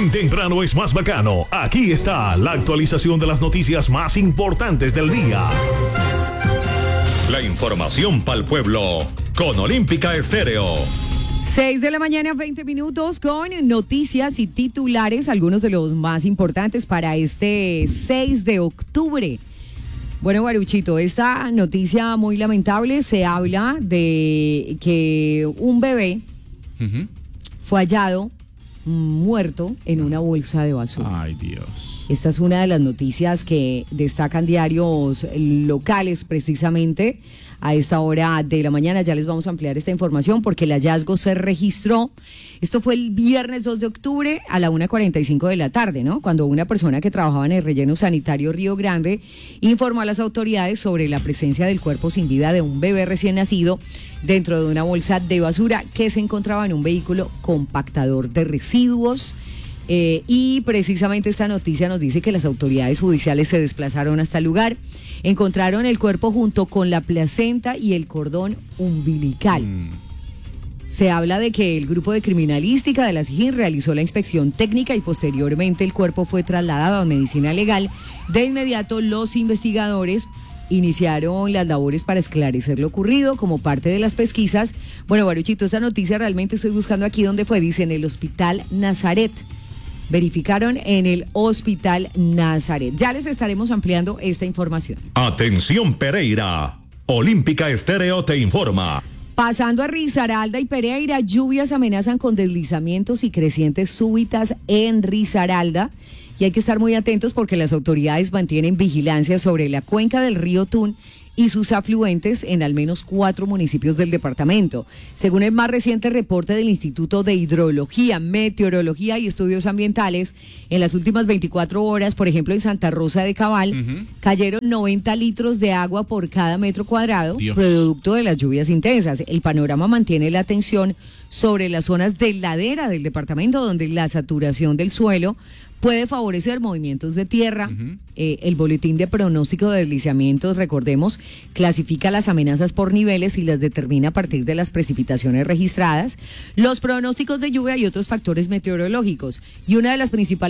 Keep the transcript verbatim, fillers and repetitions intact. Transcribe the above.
Muy temprano es más bacano. Aquí está la actualización de las noticias más importantes del día. La información para el pueblo con Olímpica Estéreo. seis de la mañana, veinte minutos, con noticias y titulares, algunos de los más importantes para este seis de octubre. Bueno, Guaruchito, esta noticia muy lamentable, se habla de que un bebé uh-huh. fue hallado muerto en una bolsa de basura. Ay, Dios. Esta es una de las noticias que destacan diarios locales precisamente a esta hora de la mañana. Ya les vamos a ampliar esta información porque el hallazgo se registró. Esto fue el viernes dos de octubre a la una cuarenta y cinco de la tarde, ¿no? Cuando una persona que trabajaba en el relleno sanitario Río Grande informó a las autoridades sobre la presencia del cuerpo sin vida de un bebé recién nacido dentro de una bolsa de basura que se encontraba en un vehículo compactador de residuos. Eh, y precisamente esta noticia nos dice que las autoridades judiciales se desplazaron hasta el lugar, encontraron el cuerpo junto con la placenta y el cordón umbilical. Mm. Se habla de que el grupo de criminalística de la SIJIN realizó la inspección técnica y posteriormente el cuerpo fue trasladado a medicina legal. De inmediato los investigadores iniciaron las labores para esclarecer lo ocurrido como parte de las pesquisas. Bueno, Baruchito, esta noticia realmente estoy buscando aquí donde fue, dice en el Hospital Nazaret. Verificaron en el Hospital Nazaret. Ya les estaremos ampliando esta información. Atención Pereira, Olímpica Estéreo te informa. Pasando a Risaralda y Pereira, lluvias amenazan con deslizamientos y crecientes súbitas en Risaralda. Y hay que estar muy atentos porque las autoridades mantienen vigilancia sobre la cuenca del río Tun y sus afluentes en al menos cuatro municipios del departamento. Según el más reciente reporte del Instituto de Hidrología, Meteorología y Estudios Ambientales, en las últimas veinticuatro horas, por ejemplo, en Santa Rosa de Cabal, uh-huh. cayeron noventa litros de agua por cada metro cuadrado, Dios. Producto de las lluvias intensas. El panorama mantiene la atención sobre las zonas de ladera del departamento, donde la saturación del suelo puede favorecer movimientos de tierra. Uh-huh. Eh, el boletín de pronóstico de deslizamientos, recordemos, clasifica las amenazas por niveles y las determina a partir de las precipitaciones registradas, los pronósticos de lluvia y otros factores meteorológicos. Y una de las principales